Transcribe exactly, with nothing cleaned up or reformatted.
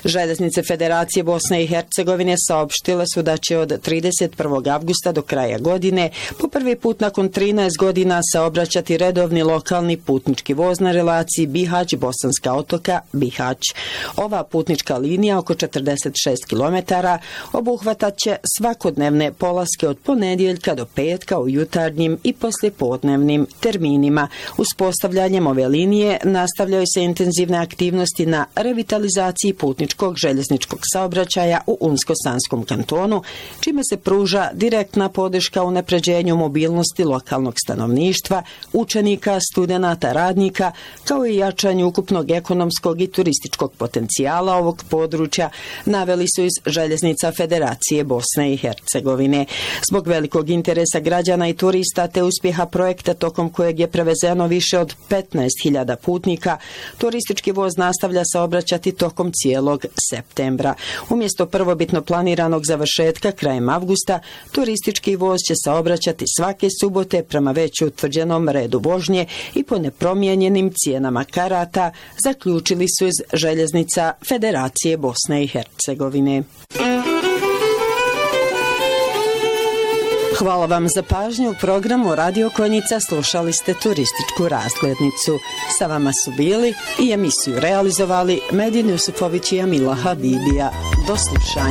Željeznice Federacije Bosne i Hercegovine saopštile su da će od trideset prvog avgusta do kraja godine po prvi put nakon trinaest godina saobraćati redovni lokalni putnički voz na relaciji Bihać-Bosanska Otoka Bihać. Ova putnička linija oko četrdeset šest kilometara obuhvatat će svakodnevne polaske od ponedjeljka do petka u jutarnjim i poslijepodnevnim terminima. Uspostavljanjem ove linije nastavljaju se intenzivne aktivnosti na revitalizaciji putničkog željezničkog saobraćaja u Unsko-Sanskom kantonu, čime se pruža direktna podrška unapređenju mobilnosti lokalnog stanovništva, učenika, studenata, radnika, kao i jačanju ukupnog ekonomskog i turističkog potencijala ovog područja, naveli su iz Željeznica Federacije Bosne i Hercegovine. Zbog velikog interesa građana i turista te uspjeha projekta tokom kojeg je prevezeno više od petnaest hiljada putnika, turistički voz nastavlja saobraćati tokom cijelog septembra. Umjesto prvobitno planiranog završetka krajem avgusta, turistički voz će saobraćati svake subote prema već utvrđenom redu vožnje i po nepromijenjenim cijenama karata, zaključili su iz Željeznica Federacije Bosne i Hercegovine. Hvala vam za pažnju. U programu Radio Konjica slušali ste turističku razglednicu. Sa vama su bili i emisiju realizovali Medin Jusufović i Amila Habibija. Do slušanja.